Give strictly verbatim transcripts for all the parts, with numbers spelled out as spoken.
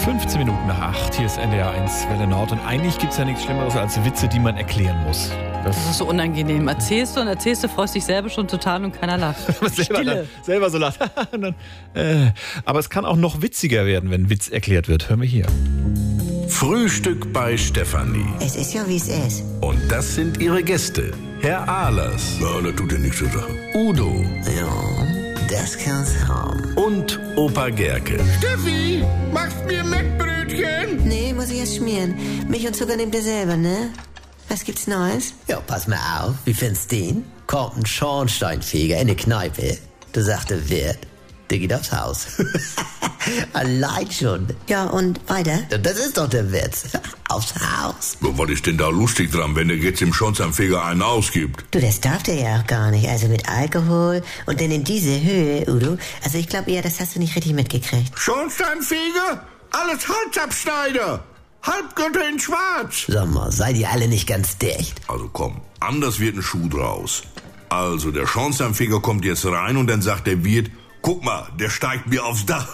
fünfzehn Minuten nach acht. Hier ist N D R eins Welle Nord. Und eigentlich gibt es ja nichts Schlimmeres als Witze, die man erklären muss. Das, das ist so unangenehm. Erzählst du und erzählst du, freust dich selber schon total und keiner lacht. selber, dann, selber so lacht. dann, äh. Aber es kann auch noch witziger werden, wenn ein Witz erklärt wird. Hören wir hier. Frühstück bei Stefanie. Es ist ja, wie es ist. Und das sind ihre Gäste. Herr Ahlers. Ja, das tut ja nichts zur Sache. Udo. Ja, das kann's haben. Und Opa Gerke. Steffi, machst mir Mettbrötchen? Nee, muss ich erst schmieren. Milch und Zucker nehmt ihr selber, ne? Was gibt's Neues? Ja, pass mal auf. Wie findest du den? Kommt ein Schornsteinfeger in eine Kneipe. Du sagst, der Wirt, der geht aufs Haus. Allein schon. Ja, und weiter? Das ist doch der Witz. Aufs Haus. Was ist denn da lustig dran, wenn der jetzt im Schornsteinfeger einen ausgibt? Du, das darf der ja auch gar nicht. Also mit Alkohol und dann in diese Höhe, Udo. Also ich glaube eher, das hast du nicht richtig mitgekriegt. Schornsteinfeger? Alles Holzabschneider! Halbgötter in Schwarz! Sag mal, seid ihr alle nicht ganz dicht? Also komm, anders wird ein Schuh draus. Also, der Schornsteinfeger kommt jetzt rein und dann sagt der Wirt, guck mal, der steigt mir aufs Dach.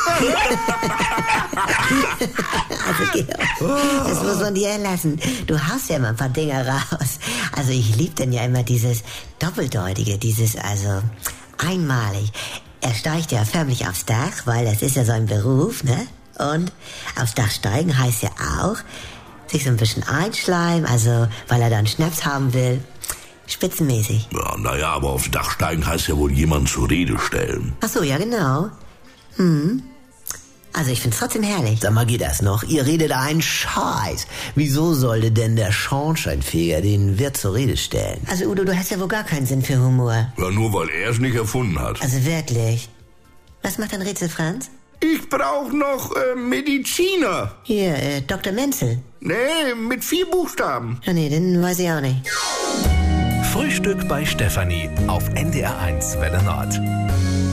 Also Georg, das muss man dir erlassen. Du haust ja immer ein paar Dinger raus. Also ich lieb dann ja immer dieses Doppeldeutige, dieses also einmalig. Er steigt ja förmlich aufs Dach, weil das ist ja sein Beruf, ne? Und aufs Dach steigen heißt ja auch, sich so ein bisschen einschleimen, also weil er dann Schnaps haben will. Spitzenmäßig. Ja, naja, aber aufs Dach steigen heißt ja wohl jemanden zur Rede stellen. Ach so, ja genau. Hm. Also ich find's trotzdem herrlich. Sag mal, geht das noch? Ihr redet einen Scheiß. Wieso sollte denn der Schornsteinfeger den Wirt zur Rede stellen? Also Udo, du hast ja wohl gar keinen Sinn für Humor. Ja, nur weil er es nicht erfunden hat. Also wirklich. Was macht dein Rätsel, Franz? Ich brauch noch äh, Mediziner. Hier, äh, Doktor Menzel. Nee, mit vier Buchstaben. Ja, nee, den weiß ich auch nicht. Frühstück bei Stefanie auf N D R eins Welle Nord.